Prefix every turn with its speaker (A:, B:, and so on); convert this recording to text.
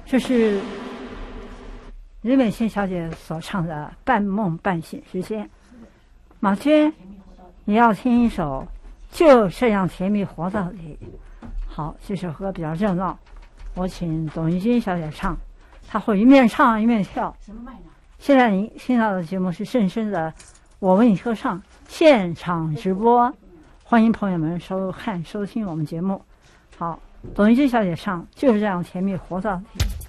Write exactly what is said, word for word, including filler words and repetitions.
A: 这是任美欣小姐所唱的《半梦半醒之间》。马娟，你要听一首《就这样甜蜜活到底》。好，这首歌比较热闹，我请董玉君小姐唱，她会一面唱一面跳。什么麦呢？现在您听到的节目是正声的《我为你歌唱》现场直播，欢迎朋友们收看收听我们节目。好，董玉君小姐唱《就是这样甜蜜活到底》。